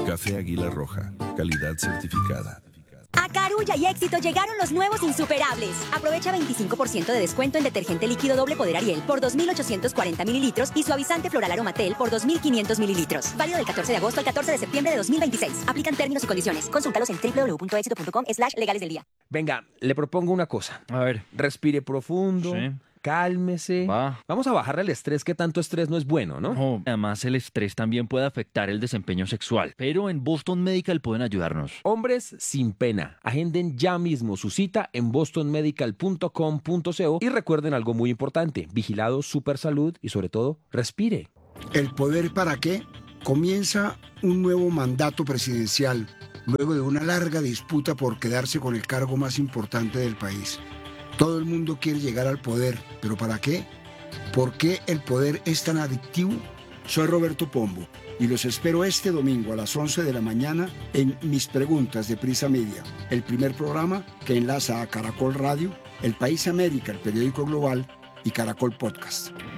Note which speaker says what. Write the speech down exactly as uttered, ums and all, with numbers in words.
Speaker 1: Café Águila Roja, calidad certificada.
Speaker 2: A Carulla y Éxito llegaron los nuevos insuperables. Aprovecha veinticinco por ciento de descuento en detergente líquido doble poder Ariel por dos mil ochocientos cuarenta mililitros y suavizante floral Aromatel por dos mil quinientos mililitros. Válido del catorce de agosto al catorce de septiembre de dos mil veintiséis. Aplican términos y condiciones. Consúltalos en doble u doble u doble u punto éxito punto com slash legales del día.
Speaker 3: Venga, le propongo una cosa.
Speaker 4: A ver.
Speaker 3: Respire profundo.
Speaker 4: Sí.
Speaker 3: Cálmese.
Speaker 4: Va.
Speaker 3: Vamos a bajarle el estrés, que tanto estrés no es bueno, ¿no?
Speaker 4: Oh, además, el estrés también puede afectar el desempeño sexual. Pero en Boston Medical pueden ayudarnos.
Speaker 3: Hombres sin pena. Agenden ya mismo su cita en boston medical punto com punto co y recuerden algo muy importante. Vigilado Super Salud y sobre todo, respire.
Speaker 5: ¿El poder para qué? Comienza un nuevo mandato presidencial luego de una larga disputa por quedarse con el cargo más importante del país. Todo el mundo quiere llegar al poder, ¿pero para qué? ¿Por qué el poder es tan adictivo? Soy Roberto Pombo y los espero este domingo a las once de la mañana en Mis Preguntas de Prisa Media, el primer programa que enlaza a Caracol Radio, El País América, el periódico global, y Caracol Podcast.